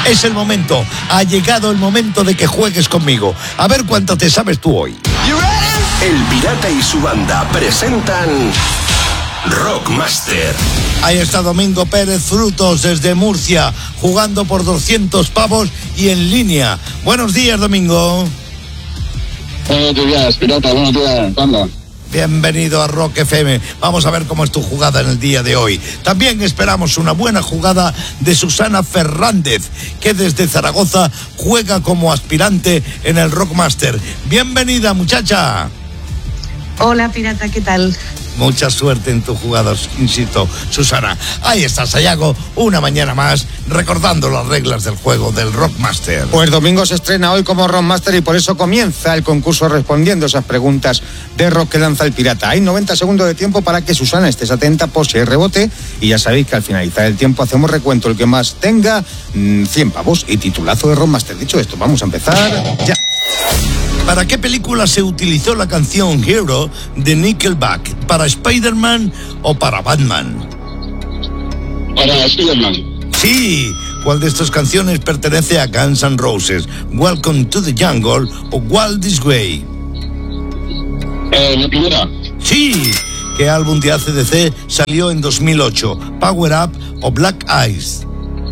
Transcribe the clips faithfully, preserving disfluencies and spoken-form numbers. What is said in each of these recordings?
Es el momento, ha llegado el momento de que juegues conmigo. A ver cuánto te sabes tú hoy. El Pirata y su banda presentan Rockmaster. Ahí está Domingo Pérez Frutos desde Murcia, jugando por doscientos pavos y en línea. Buenos días, Domingo. Buenos días, Pirata, buenos días, banda. Bienvenido a Rock F M. Vamos a ver cómo es tu jugada en el día de hoy. También esperamos una buena jugada de Susana Fernández, que desde Zaragoza juega como aspirante en el Rockmaster. Bienvenida, muchacha. Hola, Pirata, ¿qué tal? Mucha suerte en tu jugada, insisto, Susana. Ahí está Sayago, una mañana más, recordando las reglas del juego del Rockmaster. Pues Domingo se estrena hoy como Rockmaster y por eso comienza el concurso respondiendo esas preguntas de rock que lanza el Pirata. Hay noventa segundos de tiempo para que Susana estés atenta por si hay rebote y ya sabéis que al finalizar el tiempo hacemos recuento. El que más tenga, mmm, cien pavos y titulazo de Rockmaster. Dicho esto, vamos a empezar ya. ¿Para qué película se utilizó la canción Hero de Nickelback? ¿Para Spider-Man o para Batman? Para Spider-Man. Sí. ¿Cuál de estas canciones pertenece a Guns N' Roses? ¿Welcome to the Jungle o Wild This Way? Eh, la primera. Sí. ¿Qué álbum de A C D C salió en dos mil ocho? ¿Power Up o Black Eyes?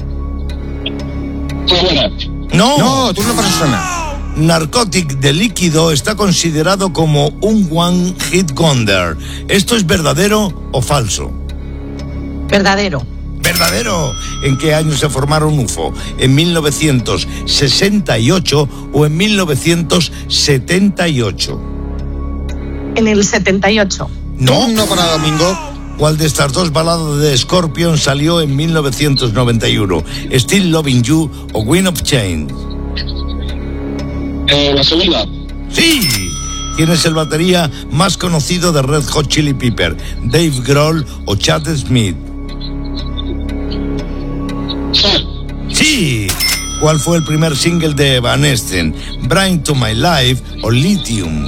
Power Up. No. No, tú no para Susana. Narcotic de Líquido está considerado como un One Hit Wonder. ¿Esto es verdadero o falso? Verdadero. ¿Verdadero? ¿En qué año se formaron U F O? ¿En mil novecientos sesenta y ocho o en mil novecientos setenta y ocho? En el setenta y ocho. No. No para Domingo. ¿Cuál de estas dos baladas de Scorpion salió en mil novecientos noventa y uno? ¿Still Loving You o Wind of Change? Eh, la segunda. ¡Sí! ¿Quién es el batería más conocido de Red Hot Chili Pepper? ¿Dave Grohl o Chad Smith? Sí. ¡Sí! ¿Cuál fue el primer single de Evanescence? ¿Bring to My Life o Lithium?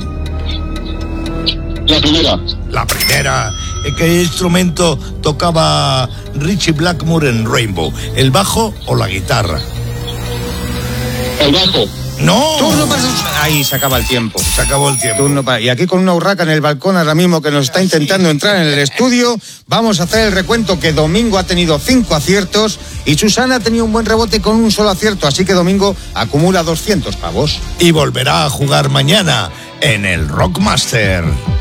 La primera. La primera. ¿Qué instrumento tocaba Richie Blackmore en Rainbow? ¿El bajo o la guitarra? El bajo. ¡No! Turno para Susana. Ahí se acaba el tiempo. Se acabó el tiempo. Turno para... Y aquí con una urraca en el balcón ahora mismo que nos está intentando entrar en el estudio, vamos a hacer el recuento que Domingo ha tenido cinco aciertos y Susana ha tenido un buen rebote con un solo acierto, así que Domingo acumula doscientos pavos. Y volverá a jugar mañana en el Rockmaster.